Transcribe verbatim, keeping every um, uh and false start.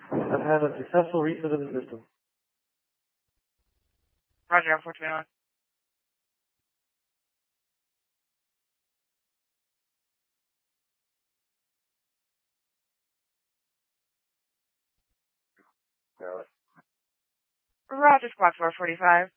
I've had a successful reset of the system. Roger, I'm four twenty-one. Roger, squad four forty-five.